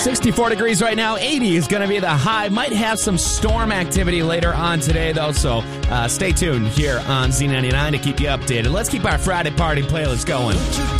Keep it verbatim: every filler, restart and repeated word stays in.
sixty-four degrees right now. eighty is going to be the high. Might have some storm activity later on today, though, so uh, stay tuned here on Z ninety-nine to keep you updated. Let's keep our Friday party playlist going.